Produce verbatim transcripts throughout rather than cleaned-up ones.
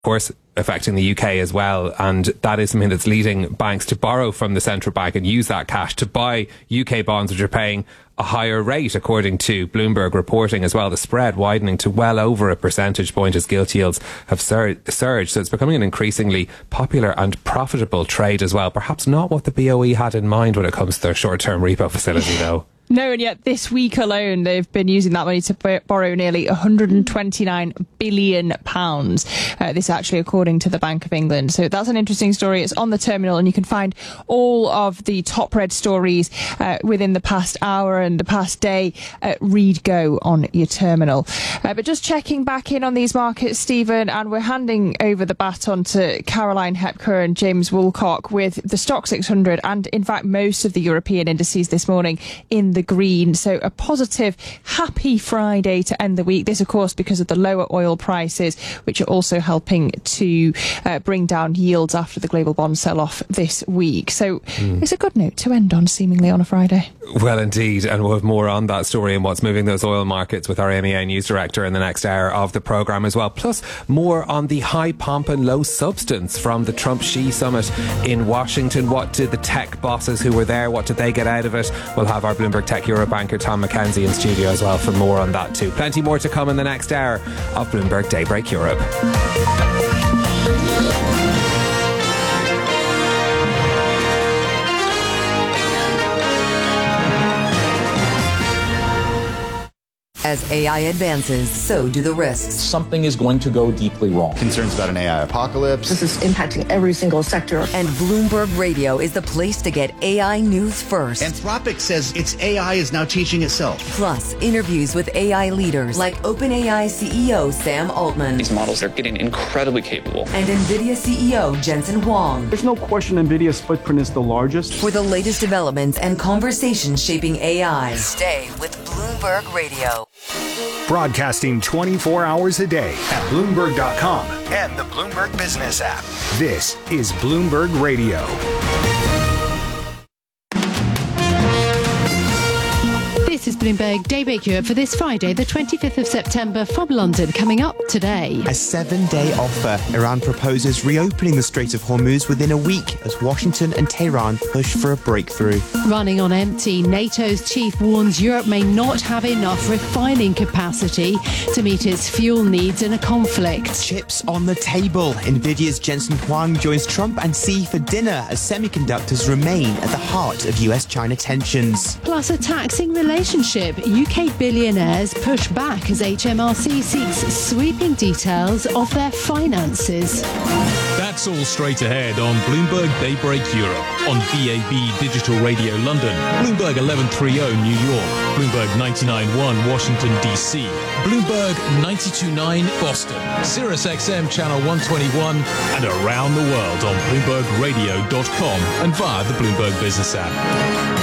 of course, affecting the U K as well, and that is something that's leading banks to borrow from the central bank and use that cash to buy U K bonds, which are paying a higher rate, according to Bloomberg reporting as well. The spread widening to well over a percentage point as gilt yields have sur- surged. So it's becoming an increasingly popular and profitable trade as well. Perhaps not what the B O E had in mind when it comes to their short-term repo facility, though. No, and yet this week alone, they've been using that money to b- borrow nearly one hundred twenty-nine billion pounds. Uh, this actually according to the Bank of England. So that's an interesting story. It's on the terminal, and you can find all of the top read stories uh, within the past hour and the past day at Read Go on your terminal. Uh, but just checking back in on these markets, Stephen, and we're handing over the baton to Caroline Hepker and James Woolcock with the Stock six hundred and, in fact, most of the European indices this morning in the green. So a positive, happy Friday to end the week. This, of course, because of the lower oil prices, which are also helping to uh, bring down yields after the global bond sell-off this week. So mm. it's a good note to end on, seemingly, on a Friday. Well, indeed. And we'll have more on that story and what's moving those oil markets with our A M E A News Director in the next hour of the programme as well. Plus, more on the high pomp and low substance from the Trump-Xi summit in Washington. What did the tech bosses who were there, what did they get out of it? We'll have our Bloomberg Tech Europe banker Tom McKenzie in studio as well for more on that too. Plenty more to come in the next hour of Bloomberg Daybreak Europe. As A I advances, so do the risks. Something is going to go deeply wrong. Concerns about an A I apocalypse. This is impacting every single sector. And Bloomberg Radio is the place to get A I news first. Anthropic says its A I is now teaching itself. Plus, interviews with A I leaders like OpenAI C E O Sam Altman. These models are getting incredibly capable. And NVIDIA C E O Jensen Huang. There's no question NVIDIA's footprint is the largest. For the latest developments and conversations shaping A I, stay with Bloomberg Radio. Broadcasting twenty-four hours a day at Bloomberg dot com and the Bloomberg Business app. This is Bloomberg Radio. This is Bloomberg Daybreak Europe for this Friday, the twenty-fifth of September from London. Coming up today. A seven-day offer. Iran proposes reopening the Strait of Hormuz within a week as Washington and Tehran push for a breakthrough. Running on empty, NATO's chief warns Europe may not have enough refining capacity to meet its fuel needs in a conflict. Chips on the table. NVIDIA's Jensen Huang joins Trump and Xi for dinner as semiconductors remain at the heart of U S China tensions. Plus a taxing relationship. U K billionaires push back as H M R C seeks sweeping details of their finances. That's all straight ahead on Bloomberg Daybreak Europe, on B A B Digital Radio London, Bloomberg eleven thirty New York, Bloomberg ninety-nine point one Washington D C, Bloomberg ninety-two point nine Boston, Sirius X M Channel one twenty-one, and around the world on Bloomberg Radio dot com and via the Bloomberg Business app.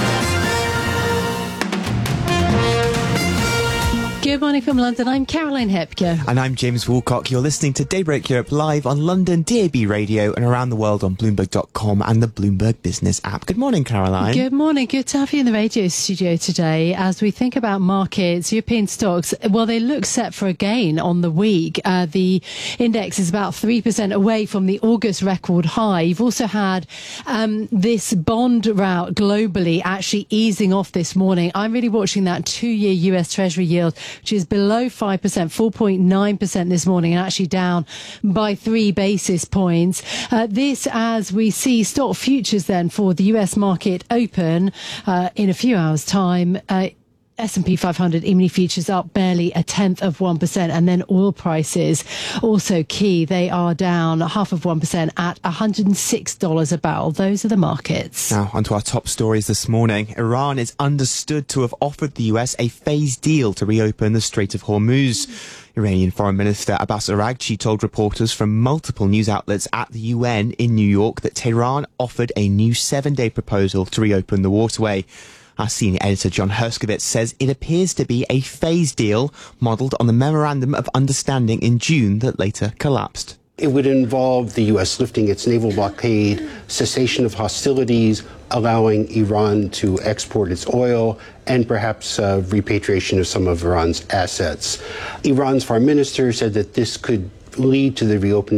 Good morning from London. I'm Caroline Hepker. And I'm James Woolcock. You're listening to Daybreak Europe live on London D A B Radio and around the world on Bloomberg dot com and the Bloomberg Business app. Good morning, Caroline. Good morning. Good to have you in the radio studio today. As we think about markets, European stocks, well, they look set for a gain on the week. Uh, the index is about three percent away from the August record high. You've also had um, this bond rout globally actually easing off this morning. I'm really watching that two-year U S Treasury yield, which is below five percent, four point nine percent this morning, and actually down by three basis points. Uh, this as we see stock futures then for the U S market open uh, in a few hours' time. Uh, S and P five hundred E-mini futures up barely a tenth of one percent, and then oil prices also key. They are down half of one percent at one hundred six dollars a barrel. Those are the markets. Now, onto our top stories this morning. Iran is understood to have offered the U S a phased deal to reopen the Strait of Hormuz. Iranian Foreign Minister Abbas Araghchi told reporters from multiple news outlets at the U N in New York that Tehran offered a new seven-day proposal to reopen the waterway. Our senior editor John Herskovitz says it appears to be a phased deal modelled on the Memorandum of Understanding in June that later collapsed. It would involve the U S lifting its naval blockade, cessation of hostilities, allowing Iran to export its oil, and perhaps uh, repatriation of some of Iran's assets. Iran's foreign minister said that this could lead to the reopening